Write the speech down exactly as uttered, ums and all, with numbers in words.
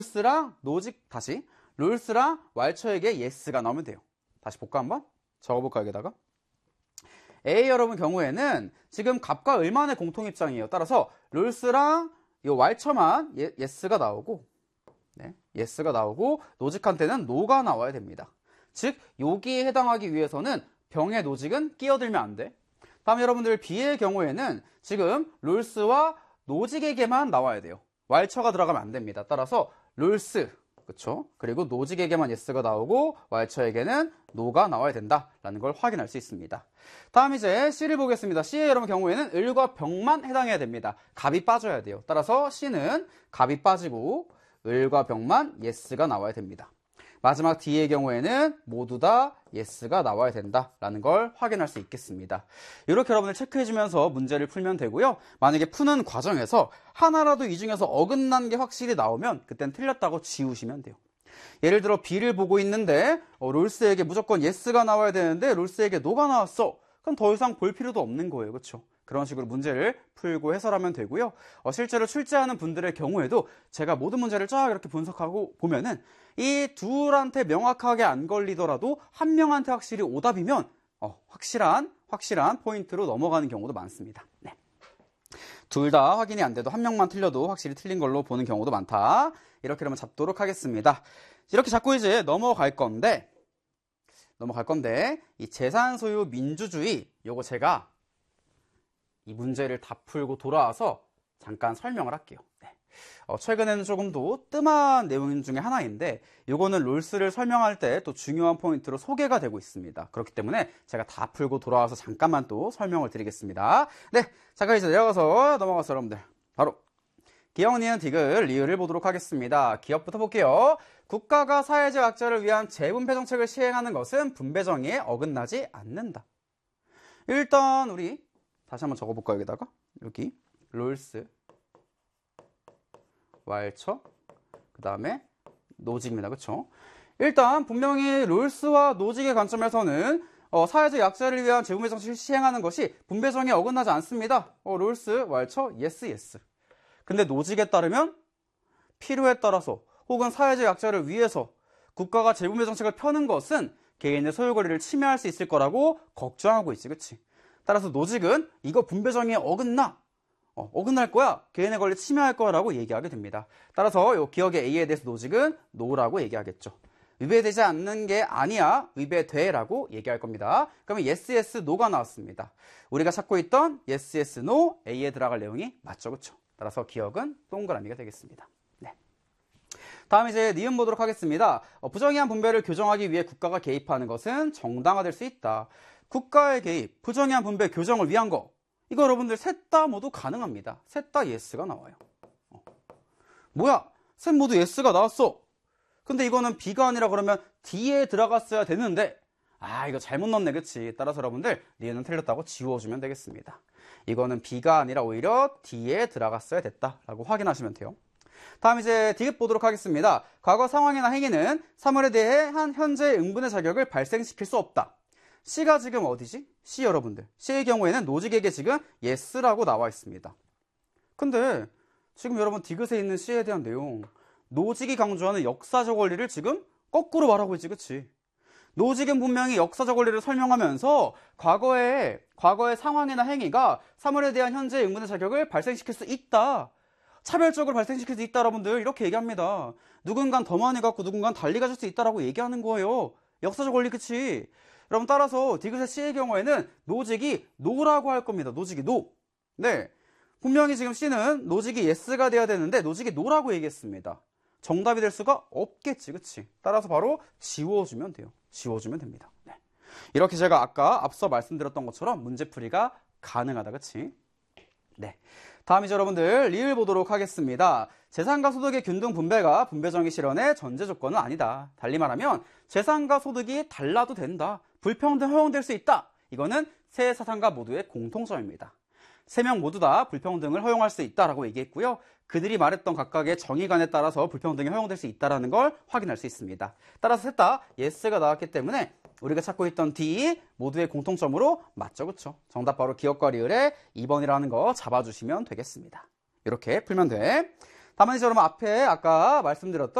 롤스랑 노직 다시 롤스랑 왈처에게 yes가 나오면 돼요. 다시 볼까 한번? 적어볼까 여기다가? A 여러분 경우에는 지금 값과 을만의 공통 입장이에요. 따라서 롤스랑 이 왈처만 yes가 나오고, 네, yes가 나오고 노직한테는 no가 나와야 됩니다. 즉 여기에 해당하기 위해서는 병의 노직은 끼어들면 안 돼. 다음 여러분들 B의 경우에는 지금 롤스와 노직에게만 나와야 돼요. 왈처가 들어가면 안 됩니다. 따라서 롤스, 그쵸? 그리고 노직에게만 yes가 나오고 왈처에게는 no가 나와야 된다라는 걸 확인할 수 있습니다. 다음 이제 C를 보겠습니다. C의 여러분 경우에는 을과 병만 해당해야 됩니다. 갑이 빠져야 돼요. 따라서 C는 갑이 빠지고 을과 병만 yes가 나와야 됩니다. 마지막 D의 경우에는 모두 다 yes가 나와야 된다라는 걸 확인할 수 있겠습니다. 이렇게 여러분들 체크해주면서 문제를 풀면 되고요. 만약에 푸는 과정에서 하나라도 이 중에서 어긋난 게 확실히 나오면 그땐 틀렸다고 지우시면 돼요. 예를 들어 B를 보고 있는데 어, 롤스에게 무조건 yes가 나와야 되는데 롤스에게 no가 나왔어. 그럼 더 이상 볼 필요도 없는 거예요. 그렇죠? 그런 식으로 문제를 풀고 해설하면 되고요. 어, 실제로 출제하는 분들의 경우에도 제가 모든 문제를 쫙 이렇게 분석하고 보면은 이 둘한테 명확하게 안 걸리더라도 한 명한테 확실히 오답이면 어, 확실한 확실한 포인트로 넘어가는 경우도 많습니다. 네. 둘 다 확인이 안 돼도 한 명만 틀려도 확실히 틀린 걸로 보는 경우도 많다. 이렇게 그러면 잡도록 하겠습니다. 이렇게 잡고 이제 넘어갈 건데 넘어갈 건데 이 재산 소유 민주주의 요거 제가 이 문제를 다 풀고 돌아와서 잠깐 설명을 할게요. 네. 어, 최근에는 조금 더 뜸한 내용 중에 하나인데 이거는 롤스를 설명할 때 또 중요한 포인트로 소개가 되고 있습니다. 그렇기 때문에 제가 다 풀고 돌아와서 잠깐만 또 설명을 드리겠습니다. 네, 잠깐 이제 내려가서 넘어가서 여러분들 바로 기억, 니은, 디귿, 리을을 보도록 하겠습니다. 기억부터 볼게요. 국가가 사회적 약자를 위한 재분배 정책을 시행하는 것은 분배정의에 어긋나지 않는다. 일단 우리 다시 한번 적어볼까요? 여기다가 여기 롤스, 왈처, 그 다음에 노직입니다. 그쵸? 일단 분명히 롤스와 노직의 관점에서는 어, 사회적 약자를 위한 재분배 정책을 시행하는 것이 분배정의에 어긋나지 않습니다. 어, 롤스, 왈처, 예스, 예스. 근데 노직에 따르면 필요에 따라서 혹은 사회적 약자를 위해서 국가가 재분배 정책을 펴는 것은 개인의 소유 권리를 침해할 수 있을 거라고 걱정하고 있지, 그치? 따라서 노직은 이거 분배정의에 어긋나, 어, 어긋날 거야, 개인의 권리 침해할 거라고 얘기하게 됩니다. 따라서 요 기억의 A에 대해서 노직은 no라고 얘기하겠죠. 위배되지 않는 게 아니야, 위배돼 라고 얘기할 겁니다. 그러면 yes, yes, no가 나왔습니다. 우리가 찾고 있던 yes, yes, no, A에 들어갈 내용이 맞죠, 그쵸? 따라서 기억은 동그라미가 되겠습니다. 네. 다음 이제 니은 보도록 하겠습니다. 어, 부정의한 분배를 교정하기 위해 국가가 개입하는 것은 정당화될 수 있다. 국가의 개입, 부정의한 분배 교정을 위한 거, 이거 여러분들 셋 다 모두 가능합니다. 셋 다 yes가 나와요. 어. 뭐야? 셋 모두 yes가 나왔어. 근데 이거는 B가 아니라 그러면 D에 들어갔어야 되는데 아 이거 잘못 넣었네, 그치? 따라서 여러분들 니은은 틀렸다고 지워주면 되겠습니다. 이거는 B가 아니라 오히려 D에 들어갔어야 됐다라고 확인하시면 돼요. 다음 이제 디귿 보도록 하겠습니다. 과거 상황이나 행위는 사물에 대해 한 현재의 응분의 자격을 발생시킬 수 없다. C가 지금 어디지? C 여러분들. C의 경우에는 노직에게 지금 yes라고 나와 있습니다. 근데 지금 여러분 디귿에 있는 C에 대한 내용, 노직이 강조하는 역사적 원리를 지금 거꾸로 말하고 있지, 그치? 노직은 분명히 역사적 원리를 설명하면서 과거의, 과거의 상황이나 행위가 사물에 대한 현재의 응분의 자격을 발생시킬 수 있다. 차별적으로 발생시킬 수 있다, 여러분들. 이렇게 얘기합니다. 누군간 더 많이 갖고 누군간 달리 가질 수 있다라고 얘기하는 거예요. 역사적 원리, 그치? 여러분 따라서 디귿의 C의 경우에는 노직이 no라고 할 겁니다. 노직이 no. 네. 분명히 지금 C는 노직이 yes가 돼야 되는데 노직이 no라고 얘기했습니다. 정답이 될 수가 없겠지, 그치? 따라서 바로 지워주면 돼요. 지워주면 됩니다. 네. 이렇게 제가 아까 앞서 말씀드렸던 것처럼 문제풀이가 가능하다, 그치? 네. 다음 이제 여러분들 리을 보도록 하겠습니다. 재산과 소득의 균등 분배가 분배정의 실현의 전제 조건은 아니다. 달리 말하면 재산과 소득이 달라도 된다. 불평등 허용될 수 있다. 이거는 세 사상가 모두의 공통점입니다. 세 명 모두 다 불평등을 허용할 수 있다라고 얘기했고요. 그들이 말했던 각각의 정의관에 따라서 불평등이 허용될 수 있다는 걸 확인할 수 있습니다. 따라서 셋 다 yes가 나왔기 때문에 우리가 찾고 있던 D 모두의 공통점으로 맞죠, 그쵸? 정답 바로 기억과 리을의 이 번이라는 거 잡아주시면 되겠습니다. 이렇게 풀면 돼. 다만 이제 여러분 앞에 아까 말씀드렸던